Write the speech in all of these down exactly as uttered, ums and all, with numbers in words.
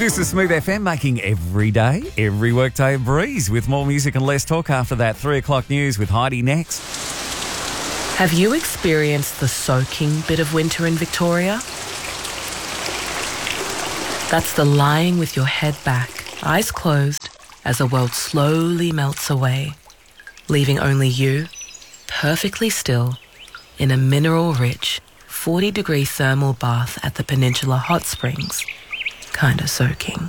This is Smooth F M, making every day, every workday a breeze, with more music and less talk after that three o'clock news with Heidi next. Have you experienced the soaking bit of winter in Victoria? That's the lying with your head back, eyes closed, as the world slowly melts away, leaving only you, perfectly still, in a mineral-rich, forty-degree thermal bath at the Peninsula Hot Springs, kinda soaking.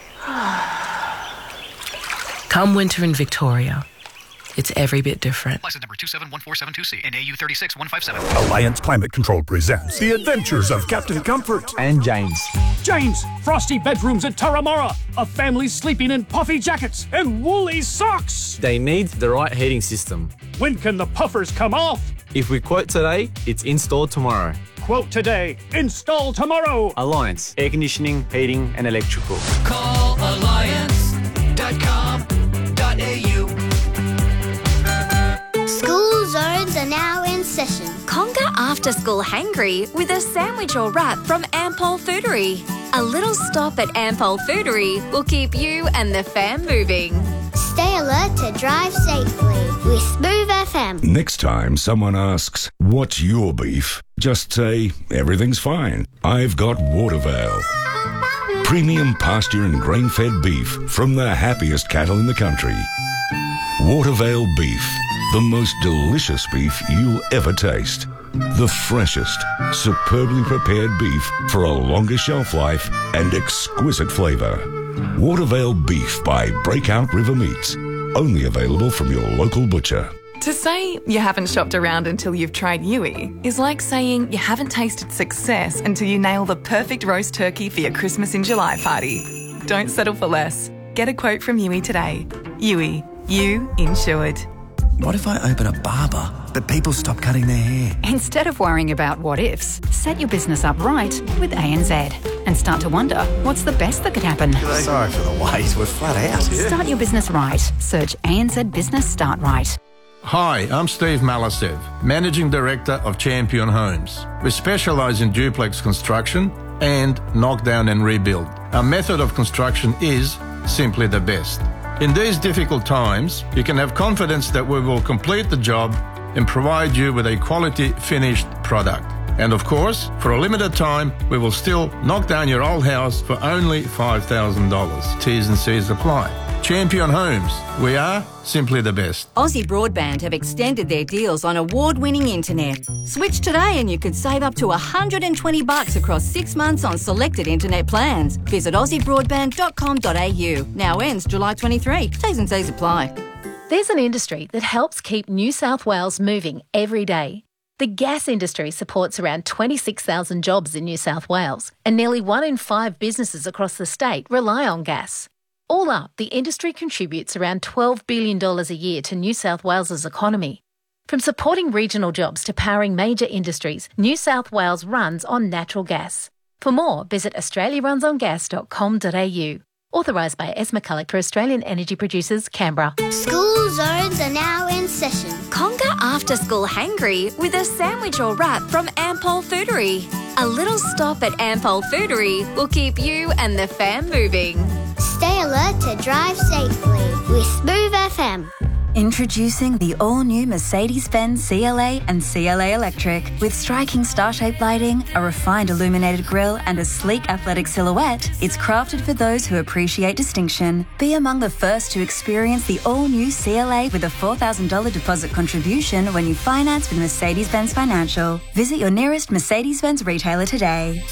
Come winter in Victoria, it's every bit different. License number two seven one four seven two C and A U three six one five seven. Alliance Climate Control presents The Adventures of Captain Comfort and James. James, frosty bedrooms at Turramurra, a family sleeping in puffy jackets and woolly socks. They need the right heating system. When can the puffers come off? If we quote today, it's installed tomorrow. Quote today, install tomorrow. Alliance, air conditioning, heating and electrical. Call alliance dot com dot a u. School zones are now in session. Conquer after-school hangry with a sandwich or wrap from Ampol Foodery. A little stop at Ampol Foodery will keep you and the fam moving. Stay alert to drive safely with Smooth F M. Next time someone asks, what's your beef? Just say, everything's fine. I've got Watervale. Premium pasture and grain-fed beef from the happiest cattle in the country. Watervale beef. The most delicious beef you'll ever taste. The freshest, superbly prepared beef for a longer shelf life and exquisite flavour. Watervale beef by Breakout River Meats. Only available from your local butcher. To say you haven't shopped around until you've tried Yui is like saying you haven't tasted success until you nail the perfect roast turkey for your Christmas in July party. Don't settle for less. Get a quote from Yui today. Yui, you insured. What if I open a barber, but people stop cutting their hair? Instead of worrying about what ifs, set your business up right with A N Z and start to wonder what's the best that could happen. Sorry for the wait, we're flat out. Start your business right. Search A N Z Business Start Right. Hi, I'm Steve Malasev, Managing Director of Champion Homes. We specialise in duplex construction and knockdown and rebuild. Our method of construction is simply the best. In these difficult times, you can have confidence that we will complete the job and provide you with a quality finished product. And of course, for a limited time, we will still knock down your old house for only five thousand dollars. T's and C's apply. Champion Homes, we are simply the best. Aussie Broadband have extended their deals on award-winning internet. Switch today and you could save up to one hundred twenty bucks across six months on selected internet plans. Visit aussie broadband dot com dot a u. Now ends July twenty-third. T's and C's apply. There's an industry that helps keep New South Wales moving every day. The gas industry supports around twenty-six thousand jobs in New South Wales, and nearly one in five businesses across the state rely on gas. All up, the industry contributes around twelve billion dollars a year to New South Wales's economy. From supporting regional jobs to powering major industries, New South Wales runs on natural gas. For more, visit australia runs on gas dot com dot a u. Authorised by S. McCulloch for Australian Energy Producers, Canberra. School zones are now in session. Conquer after-school hangry with a sandwich or wrap from Ampol Foodery. A little stop at Ampol Foodery will keep you and the fam moving. Stay alert to drive safely with Smooth F M. Introducing the all-new Mercedes-Benz C L A and C L A Electric. With striking star-shaped lighting, a refined illuminated grille and a sleek athletic silhouette, it's crafted for those who appreciate distinction. Be among the first to experience the all-new C L A with a four thousand dollars deposit contribution when you finance with Mercedes-Benz Financial. Visit your nearest Mercedes-Benz retailer today.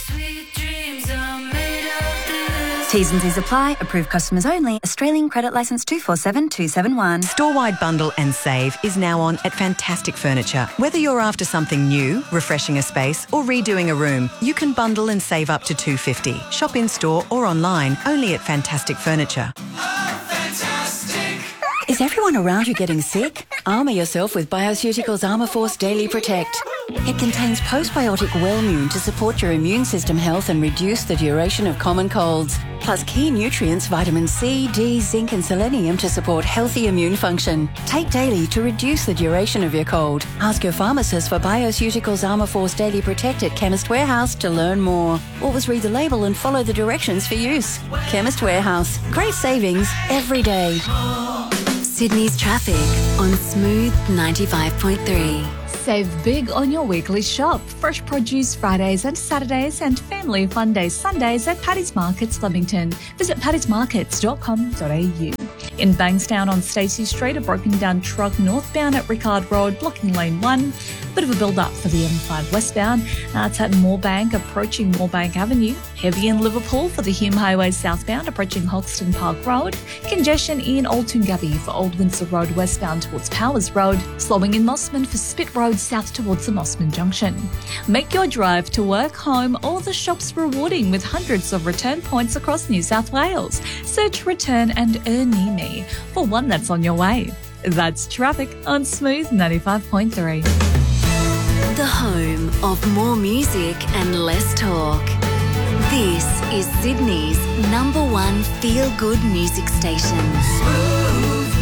T's and C's apply. Approved customers only. Australian credit licence two four seven two seven one. Store-wide bundle and save is now on at Fantastic Furniture. Whether you're after something new, refreshing a space or redoing a room, you can bundle and save up to two hundred fifty dollars. Shop in-store or online, only at Fantastic Furniture. Is everyone around you getting sick? Armour yourself with Bioceuticals Armour Force Daily Protect. It contains postbiotic Wellmune to support your immune system health and reduce the duration of common colds. Plus key nutrients vitamin C, D, zinc and selenium to support healthy immune function. Take daily to reduce the duration of your cold. Ask your pharmacist for Bioceuticals Armour Force Daily Protect at Chemist Warehouse to learn more. Always read the label and follow the directions for use. Chemist Warehouse. Great savings every day. Sydney's traffic on Smooth ninety-five point three. Save big on your weekly shop. Fresh produce Fridays and Saturdays and family fun days Sundays at Paddy's Markets, Flemington. Visit paddys markets dot com dot a u. In Bankstown on Stacey Street, a broken down truck northbound at Rickard Road, blocking lane one. Bit of a build up for the M five westbound. That's at Moorebank, approaching Moorebank Avenue. Heavy in Liverpool for the Hume Highway southbound, approaching Hoxton Park Road. Congestion in Old Toongabbie for Old Windsor Road westbound towards Powers Road. Slowing in Mossman for Spit Road south towards the Mossman Junction. Make your drive to work, home, or the shops rewarding with hundreds of return points across New South Wales. Search Return and Earn Near Me for one that's on your way. That's traffic on Smooth ninety-five point three. The home of more music and less talk. This is Sydney's number one feel-good music station. Smooth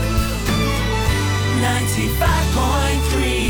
ninety-five point three.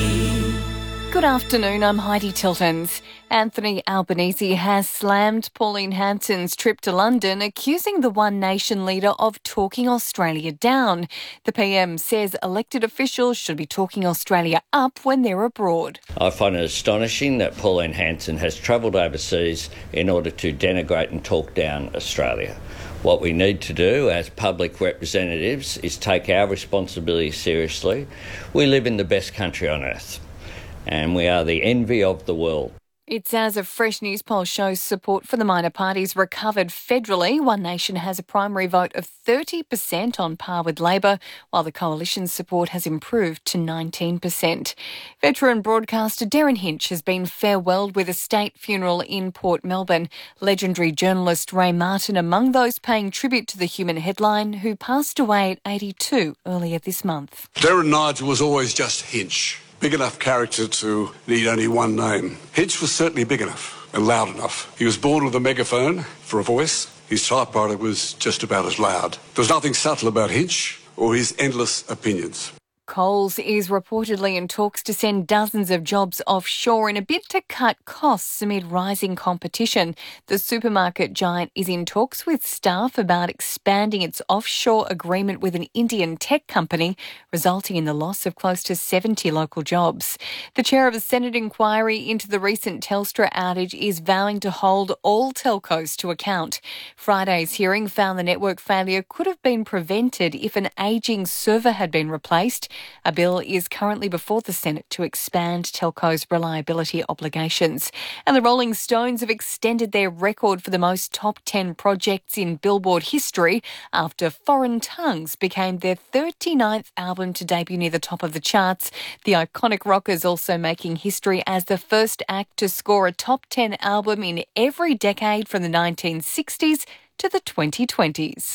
Good afternoon, I'm Heidi Tiltons. Anthony Albanese has slammed Pauline Hanson's trip to London, accusing the One Nation leader of talking Australia down. The P M says elected officials should be talking Australia up when they're abroad. I find it astonishing that Pauline Hanson has travelled overseas in order to denigrate and talk down Australia. What we need to do as public representatives is take our responsibility seriously. We live in the best country on earth, and we are the envy of the world. It's as a fresh news poll shows support for the minor parties recovered federally. One Nation has a primary vote of thirty percent on par with Labor, while the coalition's support has improved to nineteen percent. Veteran broadcaster Darren Hinch has been farewelled with a state funeral in Port Melbourne. Legendary journalist Ray Martin among those paying tribute to the human headline, who passed away at eighty-two earlier this month. Darren Nigel was always just Hinch. Big enough character to need only one name. Hinch was certainly big enough and loud enough. He was born with a megaphone for a voice. His typewriter was just about as loud. There was nothing subtle about Hinch or his endless opinions. Coles is reportedly in talks to send dozens of jobs offshore in a bid to cut costs amid rising competition. The supermarket giant is in talks with staff about expanding its offshore agreement with an Indian tech company, resulting in the loss of close to seventy local jobs. The chair of a Senate inquiry into the recent Telstra outage is vowing to hold all telcos to account. Friday's hearing found the network failure could have been prevented if an ageing server had been replaced. A bill is currently before the Senate to expand telcos' reliability obligations. And the Rolling Stones have extended their record for the most top ten projects in Billboard history after Foreign Tongues became their thirty-ninth album to debut near the top of the charts. The iconic rockers also making history as the first act to score a top ten album in every decade from the nineteen sixties to the twenty twenties.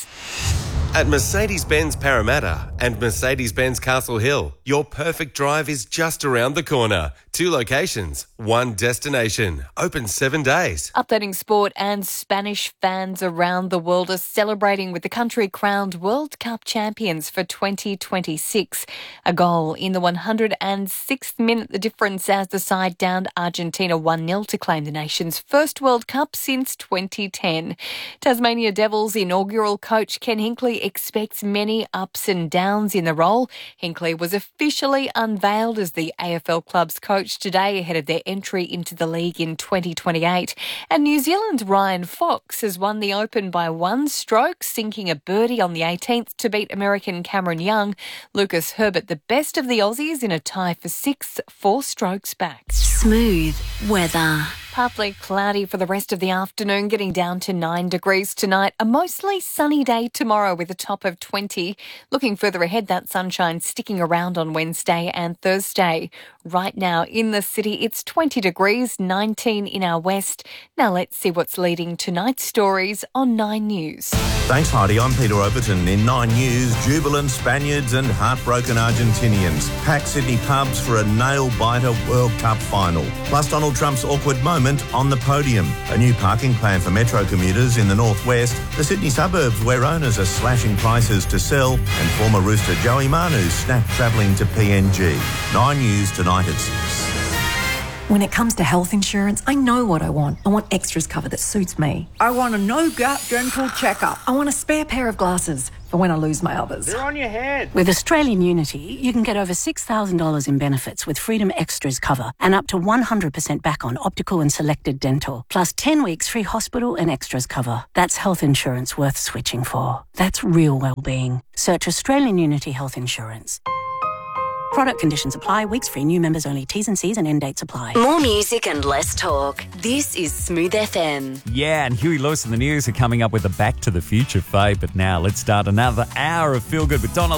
At Mercedes-Benz Parramatta and Mercedes-Benz Castle Hill, your perfect drive is just around the corner. Two locations, one destination, open seven days. Updating sport, and Spanish fans around the world are celebrating with the country crowned World Cup champions for twenty twenty-six. A goal in the one hundred sixth minute, the difference as the side downed Argentina one nil to claim the nation's first World Cup since twenty ten. Tasmania Devils inaugural coach Ken Hinkley expects many ups and downs in the role. Hinkley was officially unveiled as the A F L club's coach today ahead of their entry into the league in twenty twenty-eight. And New Zealand's Ryan Fox has won the Open by one stroke, sinking a birdie on the eighteenth to beat American Cameron Young. Lucas Herbert, the best of the Aussies, in a tie for sixth, four strokes back. Smooth weather. Partly cloudy for the rest of the afternoon, getting down to nine degrees tonight. A mostly sunny day tomorrow with a top of twenty. Looking further ahead, that sunshine sticking around on Wednesday and Thursday. Right now in the city, it's twenty degrees, nineteen in our west. Now let's see what's leading tonight's stories on Nine News. Thanks, Heidi. I'm Peter Overton. In Nine News, jubilant Spaniards and heartbroken Argentinians pack Sydney pubs for a nail-biter World Cup final. Plus Donald Trump's awkward moment on the podium. A new parking plan for metro commuters in the northwest, the Sydney suburbs where owners are slashing prices to sell, and former Rooster Joey Manu snapped travelling to P N G. Nine News tonight at six. When it comes to health insurance, I know what I want. I want extras cover that suits me. I want a no-gap dental checkup. I want a spare pair of glasses for when I lose my others. They're on your head. With Australian Unity, you can get over six thousand dollars in benefits with Freedom Extras cover and up to one hundred percent back on optical and selected dental, plus ten weeks free hospital and extras cover. That's health insurance worth switching for. That's real well-being. Search Australian Unity Health Insurance. Product conditions apply. Weeks free. New members only. T's and C's and end dates apply. More music and less talk. This is Smooth F M. Yeah, and Huey Lewis and the News are coming up with a Back to the Future fade. But now let's start another hour of Feel Good with Donna